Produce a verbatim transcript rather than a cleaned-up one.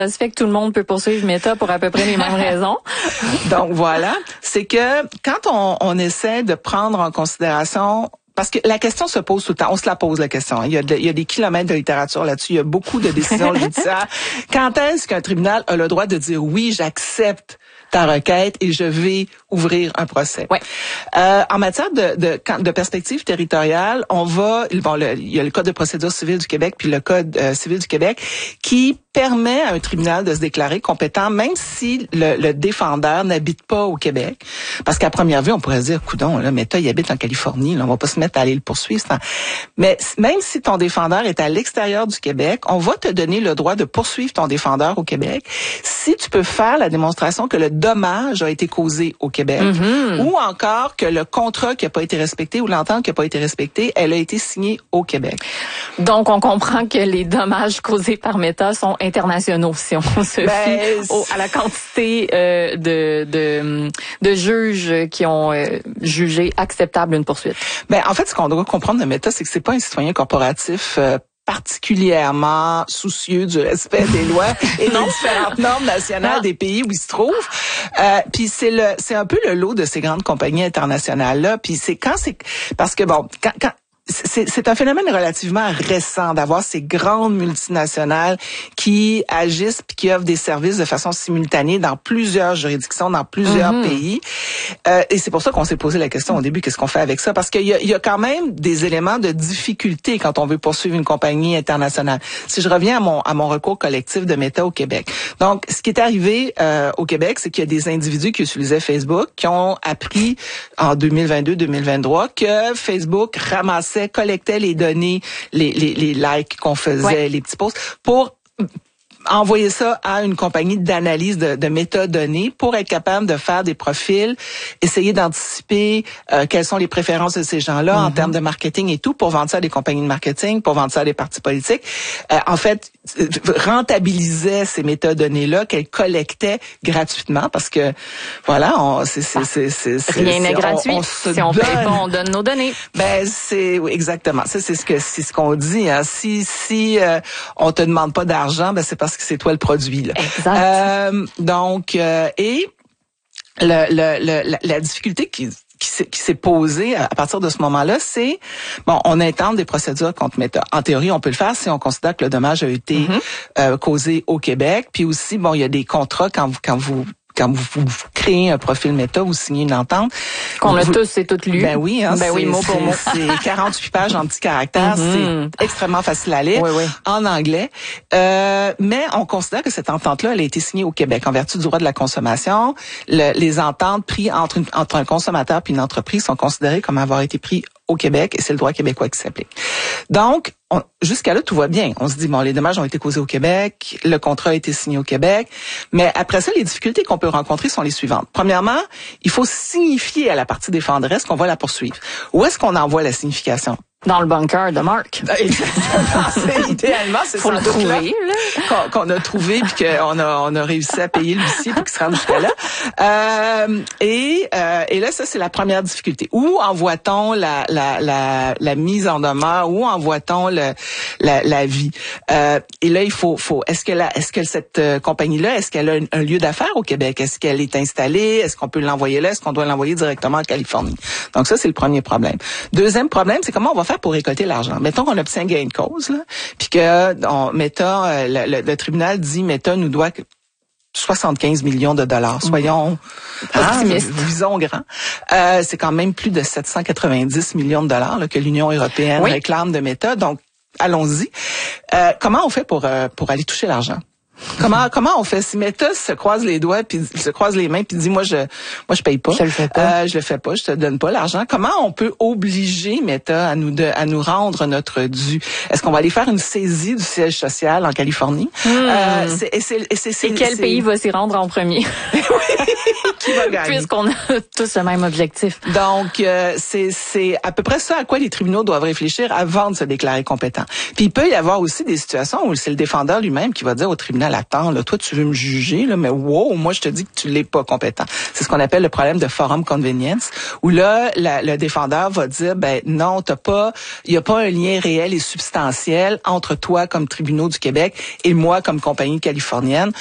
Ça se fait que tout le monde peut poursuivre Meta pour à peu près les mêmes raisons. Donc voilà, c'est que quand on, on essaie de prendre en considération, parce que la question se pose tout le temps, on se la pose la question. Il y a, de, il y a des kilomètres de littérature là-dessus, il y a beaucoup de décisions judiciaires. Quand est-ce qu'un tribunal a le droit de dire oui, j'accepte ta requête et je vais ouvrir un procès. Ouais. Euh, en matière de, de, de perspective territoriale, on va, bon, le, il y a le Code de procédure civile du Québec puis le Code euh, civil du Québec qui permet à un tribunal de se déclarer compétent même si le, le défendeur n'habite pas au Québec. Parce qu'à première vue, on pourrait se dire, coudon, là, Meta, il habite en Californie, là, on va pas se mettre à aller le poursuivre. Mais même si ton défendeur est à l'extérieur du Québec, on va te donner le droit de poursuivre ton défendeur au Québec si tu peux faire la démonstration que le dommage a été causé au Québec mm-hmm. ou encore que le contrat qui n'a pas été respecté ou l'entente qui n'a pas été respectée, elle a été signée au Québec. Donc, on comprend que les dommages causés par Meta sont internationaux si on se ben, fie au, à la quantité euh, de, de, de juges qui ont euh, jugé acceptable une poursuite. Ben, en fait, ce qu'on doit comprendre de Meta, c'est que c'est pas un citoyen corporatif euh, particulièrement soucieux du respect des lois et des différentes normes nationales des pays où il se trouve. Euh, puis c'est le, c'est un peu le lot de ces grandes compagnies internationales là. Puis c'est quand c'est parce que bon, quand, quand C'est, c'est un phénomène relativement récent d'avoir ces grandes multinationales qui agissent puis qui offrent des services de façon simultanée dans plusieurs juridictions, dans plusieurs mm-hmm. pays. Euh, et c'est pour ça qu'on s'est posé la question au début, qu'est-ce qu'on fait avec ça? Parce qu'il y a, il y a quand même des éléments de difficulté quand on veut poursuivre une compagnie internationale. Si je reviens à mon, à mon recours collectif de Meta au Québec. Donc, ce qui est arrivé euh, au Québec, c'est qu'il y a des individus qui utilisaient Facebook qui ont appris en deux mille vingt-deux deux mille vingt-trois que Facebook ramassait collectait les données, les, les, les likes qu'on faisait, ouais. les petits posts, pour envoyer ça à une compagnie d'analyse de, de métadonnées pour être capable de faire des profils, essayer d'anticiper euh, quelles sont les préférences de ces gens-là mm-hmm. en termes de marketing et tout, pour vendre ça à des compagnies de marketing, pour vendre ça à des partis politiques. Euh, en fait, rentabilisait ces métadonnées-là qu'elle collectait gratuitement parce que, voilà, on, c'est, c'est, c'est, c'est, c'est rien n'est gratuit. On, on si on paye pas, on donne nos données. Ben, c'est, oui, exactement. Ça, c'est ce que, c'est ce qu'on dit, hein. Si, si, euh, on te demande pas d'argent, ben, c'est parce que c'est toi le produit, là. Exact. Euh, donc, euh, et le, le, le, la, la difficulté qui, qui s'est, qui s'est posée à partir de ce moment-là, c'est, bon, on intente des procédures contre Meta. En théorie, on peut le faire si on considère que le dommage a été mm-hmm. euh, causé au Québec. Puis aussi, bon, il y a des contrats quand vous, quand vous quand vous, vous, vous créez un profil Meta, vous signez une entente. Qu'on a vous, tous et toutes lu. Ben oui, hein, ben c'est, oui, mot pour mot. C'est quarante-huit pages en petits caractères, mm-hmm. c'est extrêmement facile à lire, oui, oui. en anglais. Euh, mais on considère que cette entente-là, elle a été signée au Québec en vertu du droit de la consommation. Le, les ententes prises entre, une, entre un consommateur et une entreprise sont considérées comme avoir été prises au Québec et c'est le droit québécois qui s'applique. Donc, on, jusqu'à là, tout va bien. On se dit, bon, les dommages ont été causés au Québec, le contrat a été signé au Québec, mais après ça, les difficultés qu'on peut rencontrer sont les suivantes. Premièrement, il faut signifier à la partie défendresse qu'on va la poursuivre. Où est-ce qu'on envoie la signification? Dans le bunker de Marc. Exactement. C'est, idéalement, c'est faut le trouver, là, qu'on, qu'on a trouvé puis qu'on a, on a réussi à payer l'huissier pour qu'il se rende jusqu'à là. Euh, et, euh, et là, ça, c'est la première difficulté. Où envoie-t-on la, la, la, la mise en demeure? Où envoie-t-on le, la, la vie? Euh, et là, il faut, faut, est-ce que la, est-ce que cette euh, compagnie-là, est-ce qu'elle a un, un lieu d'affaires au Québec? Est-ce qu'elle est installée? Est-ce qu'on peut l'envoyer là? Est-ce qu'on doit l'envoyer directement en Californie? Donc ça, c'est le premier problème. Deuxième problème, c'est comment on va faire pour récolter l'argent. Mettons qu'on obtient gain de cause, là, puis que on, Meta, le, le, le tribunal dit Meta nous doit soixante-quinze millions de dollars. Soyons optimistes, ah, visons grand. Euh, c'est quand même plus de sept cent quatre-vingt-dix millions de dollars là, que l'Union européenne oui. réclame de Meta. Donc, allons-y. Euh, comment on fait pour euh, pour aller toucher l'argent? Comment comment on fait si Meta se croise les doigts puis se croise les mains puis dit moi je moi je paye pas. Je le fais pas. Euh, je le fais pas, je te donne pas l'argent. Comment on peut obliger Meta à nous de, à nous rendre notre dû? Est-ce qu'on va aller faire une saisie du siège social en Californie? Hmm. Euh, c'est, et, c'est, et, c'est, c'est, et quel c'est... pays va s'y rendre en premier? Qui va gagner? Puisqu'on a tous le même objectif. Donc euh, c'est c'est à peu près ça à quoi les tribunaux doivent réfléchir avant de se déclarer compétents. Puis il peut y avoir aussi des situations où c'est le défendeur lui-même qui va dire au tribunal tribunal, attends, là, toi, tu veux me juger, là, mais wow, moi, je te dis que tu l'es pas compétent. C'est ce qu'on appelle le problème de forum convenience, où là, la, le défendeur va dire, ben non, t'as pas, il y a pas un lien réel et substantiel entre toi comme tribunaux du Québec et moi comme compagnie californienne.